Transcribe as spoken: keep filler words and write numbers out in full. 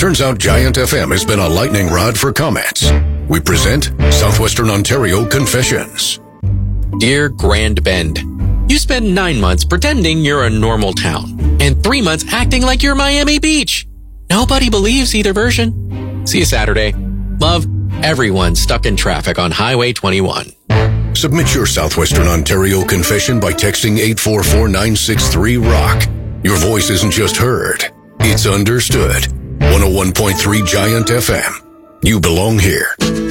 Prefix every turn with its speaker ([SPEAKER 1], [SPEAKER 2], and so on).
[SPEAKER 1] Turns out Giant F M has been a lightning rod for comments. We present Southwestern Ontario Confessions.
[SPEAKER 2] Dear Grand Bend, you spend nine months pretending you're a normal town and three months acting like you're Miami Beach. Nobody believes either version. See you Saturday. Love, everyone stuck in traffic on Highway twenty-one.
[SPEAKER 1] Submit your Southwestern Ontario confession by texting eight four four nine six three ROCK. Your voice isn't just heard, it's understood. one oh one point three Giant F M. You belong here.